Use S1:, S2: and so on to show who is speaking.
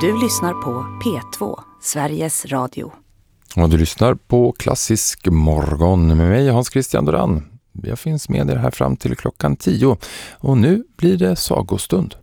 S1: Du lyssnar på P2, Sveriges Radio.
S2: Och du lyssnar på Klassisk morgon med mig, Hans Christian Doran. Jag finns med er här fram till klockan 10. Och nu blir det sagostund.